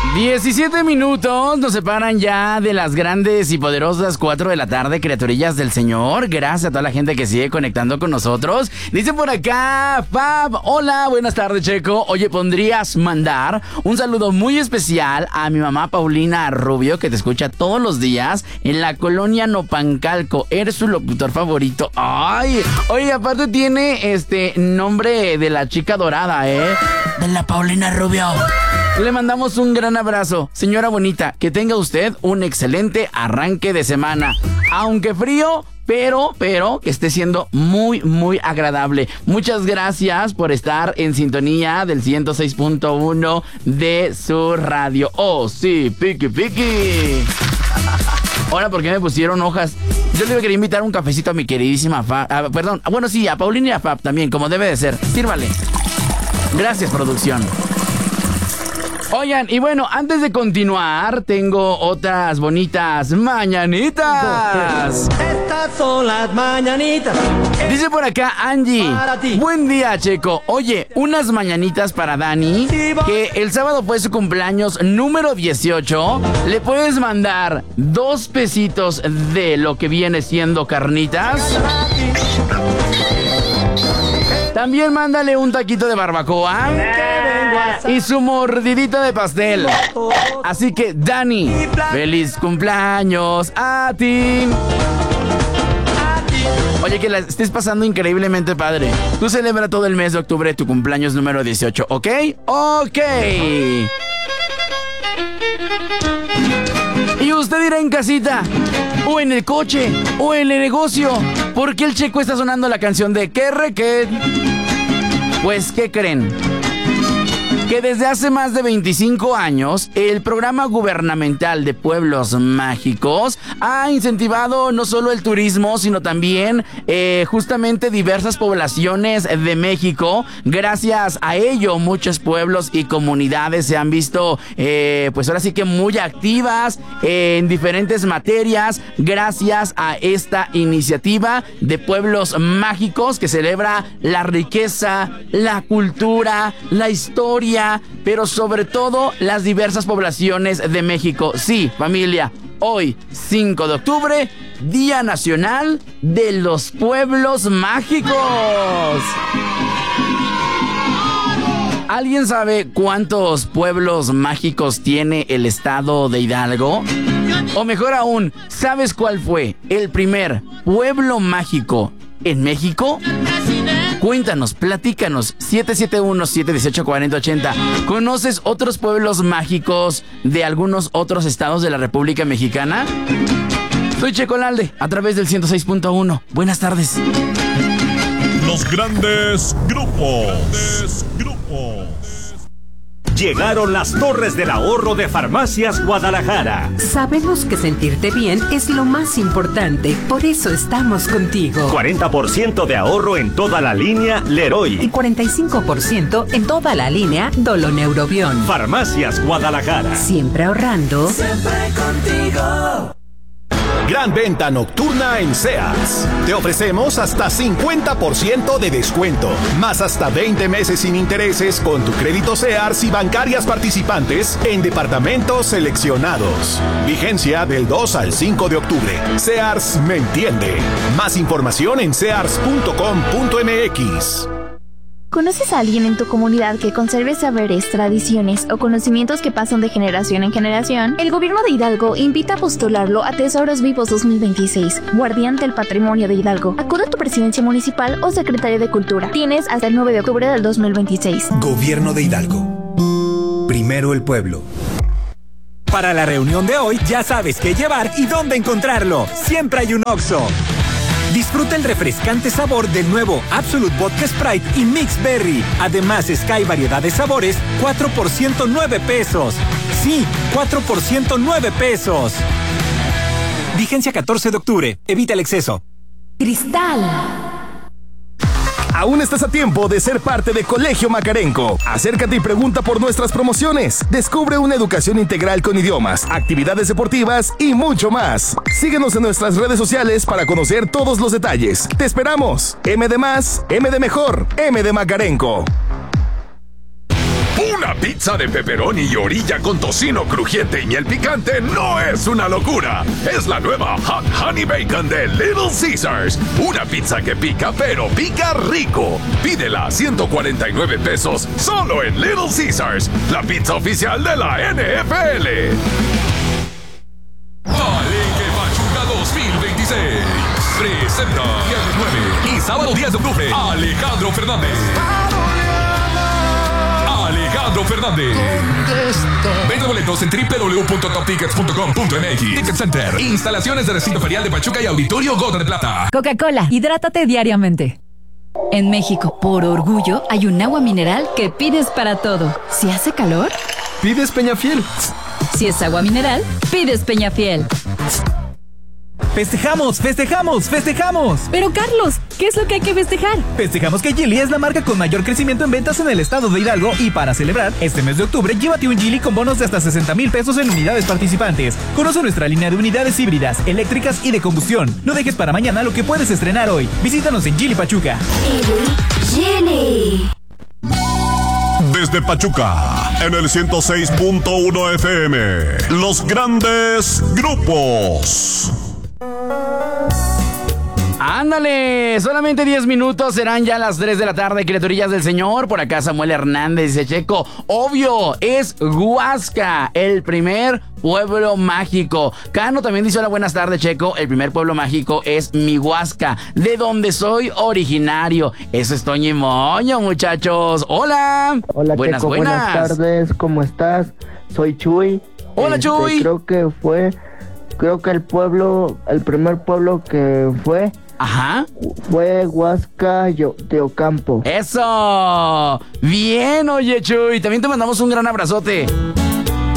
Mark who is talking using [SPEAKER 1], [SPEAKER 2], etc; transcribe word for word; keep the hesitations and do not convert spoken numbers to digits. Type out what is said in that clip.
[SPEAKER 1] diecisiete minutos nos separan ya de las grandes y poderosas cuatro de la tarde, criaturillas del Señor. Gracias a toda la gente que sigue conectando con nosotros. Dice por acá, Fab, hola, buenas tardes, Checo. Oye, ¿podrías mandar un saludo muy especial a mi mamá Paulina Rubio, que te escucha todos los días en la colonia Nopancalco? Eres su locutor favorito. Ay, oye, aparte tiene este nombre de la chica dorada, ¿eh? De la Paulina Rubio. Le mandamos un gran abrazo. Señora bonita, que tenga usted un excelente arranque de semana. Aunque frío, pero, pero que esté siendo muy, muy agradable. Muchas gracias por estar en sintonía del ciento seis punto uno de su radio. Oh, sí, piqui, piqui. Ahora, ¿por qué me pusieron hojas? Yo le quería invitar un cafecito a mi queridísima Fab. Ah, perdón, bueno, sí, a Paulina y a Fab también, como debe de ser. Sírvale. Gracias, producción. Oigan, y bueno, antes de continuar, tengo otras bonitas mañanitas.
[SPEAKER 2] Estas son las mañanitas.
[SPEAKER 1] Dice por acá Angie,
[SPEAKER 2] para ti.
[SPEAKER 1] Buen día, Checo. Oye, unas mañanitas para Dani, que el sábado fue su cumpleaños número dieciocho. ¿Le puedes mandar dos pesitos de lo que viene siendo carnitas? También mándale un taquito de barbacoa y su mordidita de pastel. Así que, Dani, feliz cumpleaños a ti. Oye, que la estés pasando increíblemente padre. Tú celebra todo el mes de octubre tu cumpleaños número dieciocho, ¿ok? Ok. Y usted dirá en casita, o en el coche, o en el negocio, ¿por qué el Checo está sonando la canción de ¿Qué requet? Pues, ¿qué creen? Que desde hace más de veinticinco años, el programa gubernamental de Pueblos Mágicos ha incentivado no solo el turismo, sino también eh, justamente diversas poblaciones de México. Gracias a ello, muchos pueblos y comunidades se han visto, eh, pues ahora sí que muy activas eh, en diferentes materias, gracias a esta iniciativa de Pueblos Mágicos que celebra la riqueza, la cultura, la historia, pero sobre todo las diversas poblaciones de México. Sí, familia, hoy, cinco de octubre, Día Nacional de los Pueblos Mágicos. ¿Alguien sabe cuántos pueblos mágicos tiene el estado de Hidalgo? O mejor aún, ¿sabes cuál fue el primer pueblo mágico en México? Cuéntanos, platícanos. siete siete uno, siete uno ocho, cuatro cero ocho cero. ¿Conoces otros pueblos mágicos de algunos otros estados de la República Mexicana? Soy Checo Lalde, a través del ciento seis punto uno. Buenas tardes.
[SPEAKER 3] Los grandes grupos. Grandes grupos.
[SPEAKER 4] Llegaron las torres del ahorro de Farmacias Guadalajara.
[SPEAKER 5] Sabemos que sentirte bien es lo más importante, por eso estamos contigo.
[SPEAKER 4] cuarenta por ciento de ahorro en toda la línea Leroy.
[SPEAKER 5] Y cuarenta y cinco por ciento en toda la línea Doloneurobión.
[SPEAKER 4] Farmacias Guadalajara.
[SPEAKER 5] Siempre ahorrando.
[SPEAKER 2] Siempre contigo.
[SPEAKER 6] Gran venta nocturna en Sears. Te ofrecemos hasta cincuenta por ciento de descuento, más hasta veinte meses sin intereses con tu crédito Sears y bancarias participantes en departamentos seleccionados. Vigencia del dos al cinco de octubre. Sears me entiende. Más información en sears punto com punto m x.
[SPEAKER 7] ¿Conoces a alguien en tu comunidad que conserve saberes, tradiciones o conocimientos que pasan de generación en generación? El gobierno de Hidalgo invita a postularlo a Tesoros Vivos dos mil veintiséis, Guardián del Patrimonio de Hidalgo. Acude a tu presidencia municipal o secretaria de Cultura. Tienes hasta el nueve de octubre del dos mil veintiséis.
[SPEAKER 8] Gobierno de Hidalgo. Primero el pueblo.
[SPEAKER 9] Para la reunión de hoy ya sabes qué llevar y dónde encontrarlo. Siempre hay un Oxxo. Disfruta el refrescante sabor del nuevo Absolut Vodka Sprite y Mix Berry. Además, Sky variedad de sabores, cuatro por ciento nueve pesos. Sí, cuatro por ciento nueve pesos. Vigencia catorce de octubre. Evita el exceso.
[SPEAKER 5] Cristal.
[SPEAKER 10] Aún estás a tiempo de ser parte de Colegio Macarenco. Acércate y pregunta por nuestras promociones. Descubre una educación integral con idiomas, actividades deportivas y mucho más. Síguenos en nuestras redes sociales para conocer todos los detalles. Te esperamos. M de más, M de mejor, M de Macarenco.
[SPEAKER 11] Una pizza de pepperoni y orilla con tocino crujiente y miel picante no es una locura. Es la nueva Hot Honey Bacon de Little Caesars. Una pizza que pica, pero pica rico. Pídela a ciento cuarenta y nueve pesos solo en Little Caesars, la pizza oficial de la N F L.
[SPEAKER 12] Palenque Pachuca dos mil veintiséis. Presenta viernes nueve y sábado diez de octubre. Alejandro Fernández. Alejandro Fernández. Vende boletos en doble u doble u doble u punto top tickets punto com punto m x. Ticket Center. Instalaciones de recinto ferial de Pachuca y Auditorio Gota de Plata.
[SPEAKER 13] Coca-Cola. Hidrátate diariamente. En México, por orgullo, hay un agua mineral que pides para todo. Si hace calor,
[SPEAKER 14] pides Peñafiel.
[SPEAKER 13] Si es agua mineral, pides Peñafiel.
[SPEAKER 15] ¡Festejamos, festejamos, festejamos!
[SPEAKER 13] Pero Carlos, ¿qué es lo que hay que festejar?
[SPEAKER 15] Festejamos que Geely es la marca con mayor crecimiento en ventas en el estado de Hidalgo y para celebrar, este mes de octubre, llévate un Geely con bonos de hasta sesenta mil pesos en unidades participantes. Conoce nuestra línea de unidades híbridas, eléctricas y de combustión. No dejes para mañana lo que puedes estrenar hoy. Visítanos en Geely Pachuca.
[SPEAKER 3] Geely. Desde Pachuca, en el ciento seis punto uno F M, los grandes grupos.
[SPEAKER 1] Ándale, solamente diez minutos, serán ya las tres de la tarde, criaturillas del Señor. Por acá Samuel Hernández dice: Checo, obvio, es Huasca, el primer pueblo mágico. Cano también dice: hola, buenas tardes, Checo, el primer pueblo mágico es mi Huasca, de donde soy originario. Eso es Toño y Moño, muchachos. Hola.
[SPEAKER 16] Hola,
[SPEAKER 1] buenas,
[SPEAKER 16] Checo,
[SPEAKER 1] buenas.
[SPEAKER 16] buenas tardes, ¿cómo estás? Soy Chuy.
[SPEAKER 1] Hola,
[SPEAKER 16] este,
[SPEAKER 1] Chuy.
[SPEAKER 16] Creo que fue, creo que el pueblo, el primer pueblo que fue...
[SPEAKER 1] Ajá.
[SPEAKER 16] Fue Huasca de Ocampo.
[SPEAKER 1] ¡Eso! Bien, oye, Chuy. También te mandamos un gran abrazote.